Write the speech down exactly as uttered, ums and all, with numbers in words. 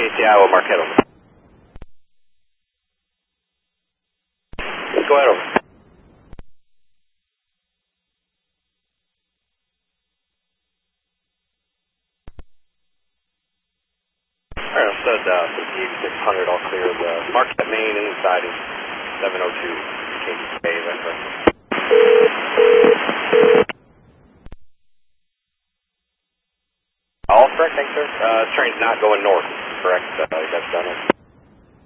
K C Iowa, Marquette, over. Go ahead, over. Alright, I said uh, eighty-six hundred, all clear the Marquette, Maine, inside is seven oh two K D K, Ventura. All correct, thanks, sir. Uh, train's not going north, correct? Uh, that's done it.